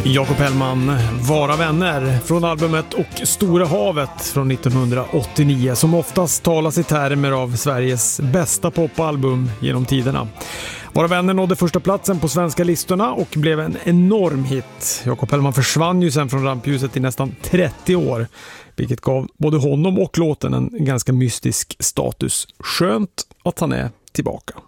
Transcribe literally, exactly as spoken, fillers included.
Jakob Hellman, Vara vänner, från albumet Och Stora havet från nittonhundraåttionio, som oftast talas i termer av Sveriges bästa popalbum genom tiderna. Vara vänner nådde första platsen på svenska listorna och blev en enorm hit. Jakob Hellman försvann ju sen från rampljuset i nästan trettio år, vilket gav både honom och låten en ganska mystisk status. Skönt att han är tillbaka.